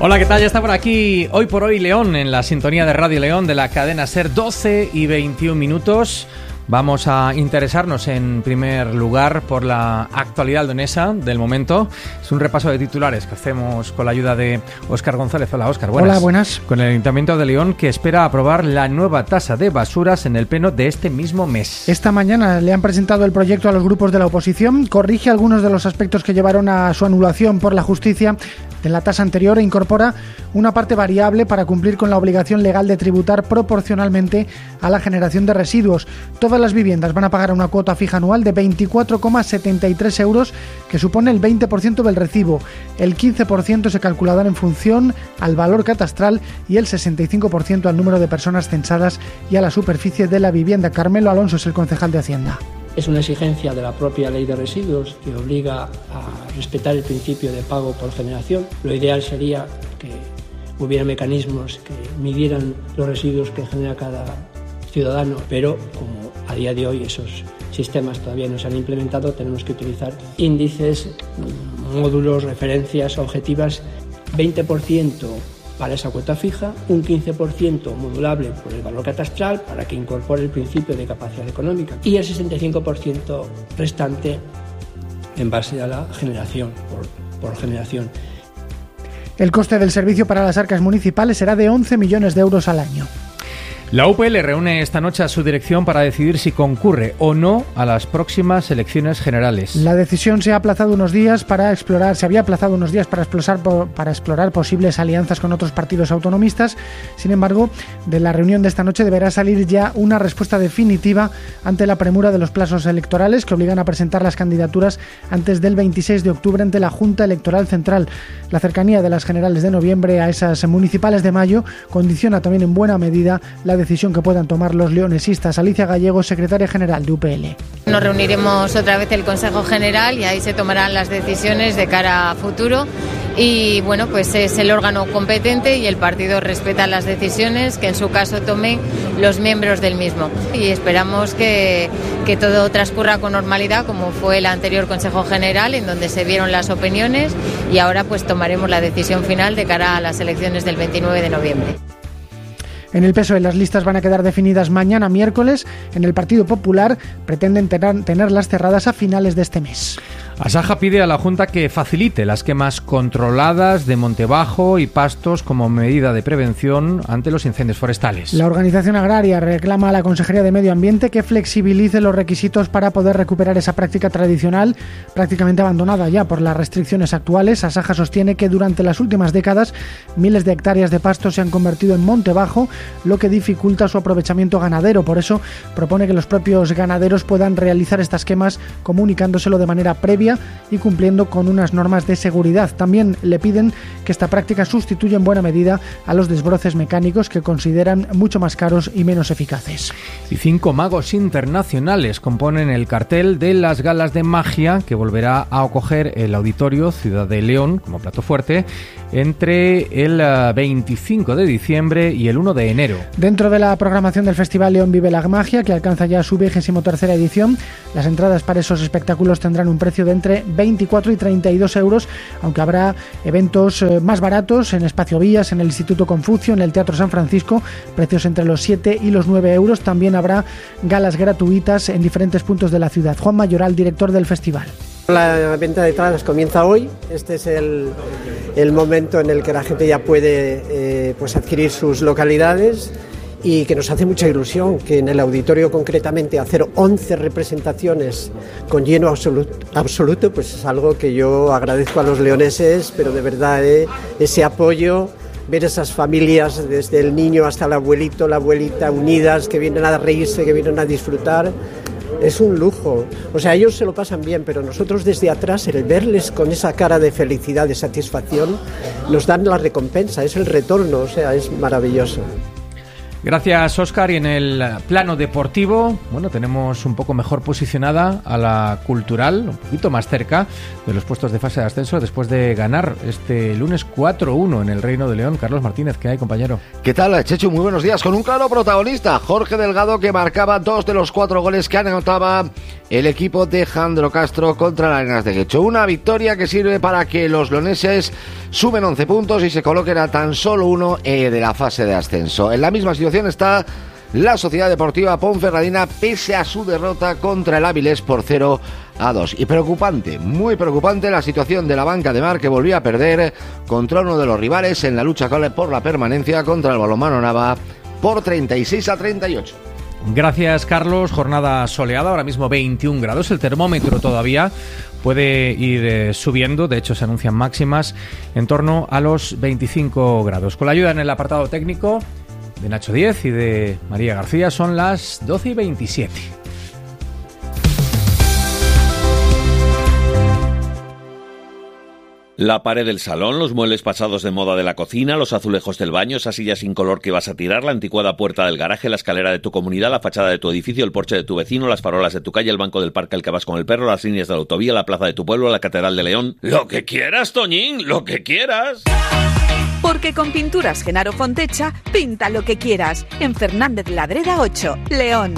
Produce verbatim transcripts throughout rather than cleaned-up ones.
Hola, ¿qué tal? Ya está por aquí Hoy por Hoy León, en la sintonía de Radio León de la cadena SER, doce y veintiún minutos. Vamos a interesarnos en primer lugar por la actualidad leonesa del momento. Es un repaso de titulares que hacemos con la ayuda de Óscar González. Hola, Óscar, buenas. Hola, buenas. Con el Ayuntamiento de León, que espera aprobar la nueva tasa de basuras en el pleno de este mismo mes. Esta mañana le han presentado el proyecto a los grupos de la oposición. Corrige algunos de los aspectos que llevaron a su anulación por la justicia en la tasa anterior e incorpora una parte variable para cumplir con la obligación legal de tributar proporcionalmente a la generación de residuos. Todas las viviendas van a pagar una cuota fija anual de veinticuatro coma setenta y tres euros, que supone el veinte por ciento del recibo. El quince por ciento se calculará en función al valor catastral y el sesenta y cinco por ciento al número de personas censadas y a la superficie de la vivienda. Carmelo Alonso es el concejal de Hacienda. Es una exigencia de la propia ley de residuos que obliga a respetar el principio de pago por generación. Lo ideal sería que hubiera mecanismos que midieran los residuos que genera cada ciudadano, pero como a día de hoy esos sistemas todavía no se han implementado, tenemos que utilizar índices, módulos, referencias objetivas. Veinte por ciento para esa cuota fija, un quince por ciento modulable por el valor catastral para que incorpore el principio de capacidad económica y el sesenta y cinco por ciento restante en base a la generación, por, por generación. El coste del servicio para las arcas municipales será de once millones de euros al año. La U P L reúne esta noche a su dirección para decidir si concurre o no a las próximas elecciones generales. La decisión se ha aplazado unos días para explorar, se había aplazado unos días para explorar, para explorar posibles alianzas con otros partidos autonomistas. Sin embargo, de la reunión de esta noche deberá salir ya una respuesta definitiva ante la premura de los plazos electorales que obligan a presentar las candidaturas antes del veintiséis de octubre ante la Junta Electoral Central. La cercanía de las generales de noviembre a esas municipales de mayo condiciona también en buena medida la decisión que puedan tomar los leonesistas. Alicia Gallego, secretaria general de U P L. Nos reuniremos otra vez el Consejo General y ahí se tomarán las decisiones de cara a futuro. Y bueno, pues es el órgano competente y el partido respeta las decisiones que en su caso tomen los miembros del mismo. Y esperamos que, que todo transcurra con normalidad, como fue el anterior Consejo General, en donde se vieron las opiniones, y ahora pues tomaremos la decisión final de cara a las elecciones del veintinueve de noviembre. En el P S O E las listas van a quedar definidas mañana miércoles. En el Partido Popular pretenden tener, tenerlas cerradas a finales de este mes. Asaja pide a la Junta que facilite las quemas controladas de Montebajo y Pastos como medida de prevención ante los incendios forestales. La organización agraria reclama a la Consejería de Medio Ambiente que flexibilice los requisitos para poder recuperar esa práctica tradicional, prácticamente abandonada ya por las restricciones actuales. Asaja sostiene que durante las últimas décadas miles de hectáreas de pastos se han convertido en Montebajo, lo que dificulta su aprovechamiento ganadero. Por eso propone que los propios ganaderos puedan realizar estas quemas comunicándoselo de manera previa y cumpliendo con unas normas de seguridad. También le piden que esta práctica sustituya en buena medida a los desbroces mecánicos, que consideran mucho más caros y menos eficaces. Y cinco magos internacionales componen el cartel de las galas de magia que volverá a acoger el Auditorio Ciudad de León como plato fuerte entre el veinticinco de diciembre y el uno de enero. Dentro de la programación del Festival León Vive la Magia, que alcanza ya su vigésimo tercera edición, las entradas para esos espectáculos tendrán un precio de entre veinticuatro y treinta y dos euros, aunque habrá eventos más baratos en Espacio Vías, en el Instituto Confucio, en el Teatro San Francisco, precios entre los siete y los nueve euros. También habrá galas gratuitas en diferentes puntos de la ciudad. Juan Mayoral, director del festival. La venta de entradas comienza hoy. Este es el, el momento en el que la gente ya puede eh, pues adquirir sus localidades, y que nos hace mucha ilusión que en el auditorio concretamente hacer once representaciones con lleno absoluto, absoluto pues es algo que yo agradezco a los leoneses, pero de verdad eh, ese apoyo, ver esas familias desde el niño hasta el abuelito, la abuelita unidas, que vienen a reírse, que vienen a disfrutar. Es un lujo. O sea, ellos se lo pasan bien, pero nosotros desde atrás, el verles con esa cara de felicidad, de satisfacción, nos dan la recompensa, es el retorno, o sea, es maravilloso. Gracias, Óscar. Y en el plano deportivo, bueno, tenemos un poco mejor posicionada a la Cultural, un poquito más cerca de los puestos de fase de ascenso, después de ganar este lunes cuatro uno en el Reino de León. Carlos Martínez, ¿qué hay, compañero? ¿Qué tal, Chechu? Muy buenos días. Con un claro protagonista, Jorge Delgado, que marcaba dos de los cuatro goles que anotaba el equipo de Jandro Castro contra las Arenas de Guecho. Una victoria que sirve para que los leoneses sumen once puntos y se coloquen a tan solo uno eh, de la fase de ascenso. En la misma situación está la Sociedad Deportiva Ponferradina, pese a su derrota contra el Avilés por cero a dos. Y preocupante, muy preocupante la situación de la Banca de Mar, que volvió a perder contra uno de los rivales en la lucha por la permanencia contra el Balonmano Nava por treinta y seis a treinta y ocho. Gracias, Carlos. Jornada soleada, ahora mismo veintiún grados. El termómetro todavía puede ir eh, subiendo. De hecho, se anuncian máximas en torno a los veinticinco grados. Con la ayuda en el apartado técnico de Nacho Díez y de María García, son las doce y veintisiete. La pared del salón, los muebles pasados de moda de la cocina, los azulejos del baño, esa silla sin color que vas a tirar, la anticuada puerta del garaje, la escalera de tu comunidad, la fachada de tu edificio, el porche de tu vecino, las farolas de tu calle, el banco del parque al que vas con el perro, las líneas de la autovía, la plaza de tu pueblo, la catedral de León. ¡Lo que quieras, Toñín! ¡Lo que quieras! Porque con Pinturas Genaro Fontecha, pinta lo que quieras. En Fernández Ladreda ocho, León.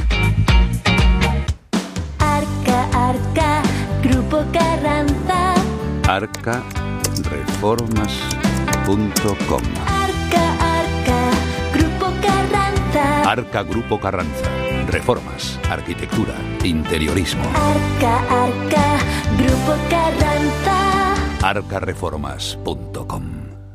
Arca, Arca, Grupo Carranza. arca reformas punto com. Arca, Arca, Grupo Carranza. Arca Grupo Carranza. Reformas, arquitectura, interiorismo. Arca, Arca, Grupo Carranza. arca reformas punto com.